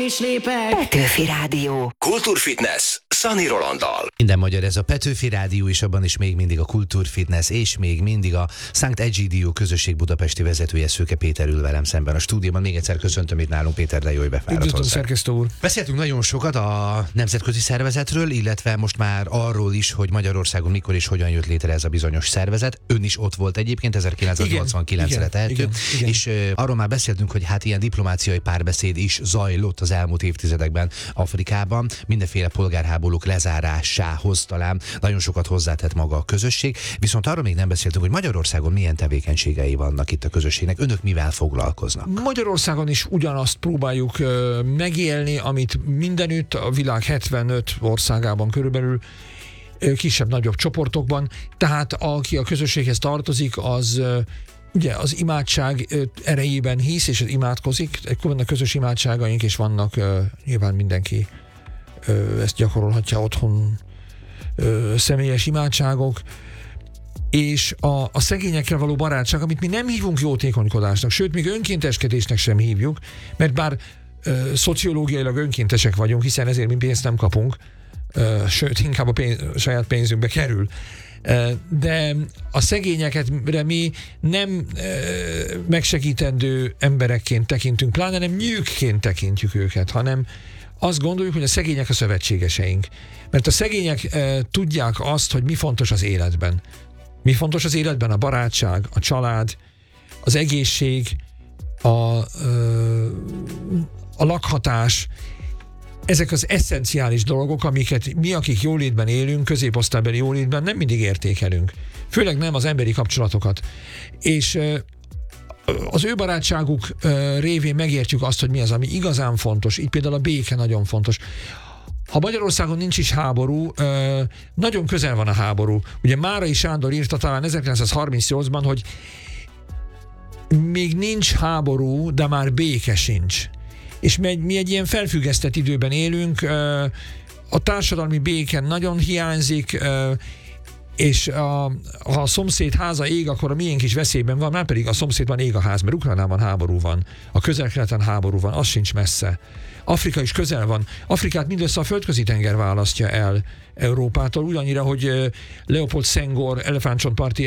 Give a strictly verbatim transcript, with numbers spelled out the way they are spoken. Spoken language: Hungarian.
is lépek. Petőfi Rádió. Kultúrfitness Szani Rolanddal. Minden magyar, ez a Petőfi Rádió, és abban is még mindig a Kultúrfitness, és még mindig a Szent Egidio közösség budapesti vezetője, Szőke Péter ül velem szemben a stúdióban. Még egyszer köszöntöm itt nálunk, Péter, de jó, hogy befáradt hozzá. szerkesztő úr. Beszéltünk nagyon sokat a nemzetközi szervezetről, illetve most már arról is, hogy Magyarországon mikor és hogyan jött létre ez a bizonyos szervezet. Ön is ott volt egyébként, ezerkilencszáznyolcvankilencre tehető, és uh, arról már beszéltünk, hogy hát ilyen diplomáciai párbeszéd is zajlott az elmúlt évtizedekben Afrikában, mindenféle polgárháborúk lezárásához talán nagyon sokat hozzátett maga a közösség, viszont arról még nem beszéltünk, hogy Magyarországon milyen tevékenységei vannak itt a közösségnek, önök mivel foglalkoznak? Magyarországon is ugyanazt próbáljuk uh, megélni, amit mindenütt a világ hetvenöt országában körülbelül, uh, kisebb-nagyobb csoportokban, tehát aki a közösséghez tartozik, az uh, ugye az imádság uh, erejében hisz, és az imádkozik, vannak közös imádságaink, és vannak uh, nyilván mindenki uh, ezt gyakorolhatja otthon, uh, személyes imádságok, és a, a szegényekre való barátság, amit mi nem hívunk jótékonykodásnak, sőt, még önkénteskedésnek sem hívjuk, mert bár ö, szociológiailag önkéntesek vagyunk, hiszen ezért mi pénzt nem kapunk, ö, sőt, inkább a pénz, saját pénzünkbe kerül. Ö, de a szegényeket mi nem ö, megsegítendő emberekként tekintünk, pláne nem nyűgként tekintjük őket, hanem azt gondoljuk, hogy a szegények a szövetségeseink. Mert a szegények ö, tudják azt, hogy mi fontos az életben. Mi fontos az életben? A barátság, a család, az egészség, a, a lakhatás. Ezek az eszenciális dolgok, amiket mi, akik jólétben élünk, középosztálybeli jólétben nem mindig értékelünk. Főleg nem az emberi kapcsolatokat. És az ő barátságuk révén megértjük azt, hogy mi az, ami igazán fontos. Így például a béke nagyon fontos. Ha Magyarországon nincs is háború, nagyon közel van a háború. Ugye Márai Sándor írta talán ezerkilencszázharmincnyolcban, hogy még nincs háború, de már béke sincs. És mi egy ilyen felfüggesztett időben élünk, a társadalmi béke nagyon hiányzik, és a, ha a szomszéd háza ég, akkor a miénk is veszélyben van, már pedig a szomszédban ég a ház, mert Ukrajnában háború van, a Közel-Keleten háború van, az sincs messze. Afrika is közel van. Afrikát mindössze a Földközi tenger választja el Európától, ugyannyira, hogy Leopold Senghor elefántcsontparti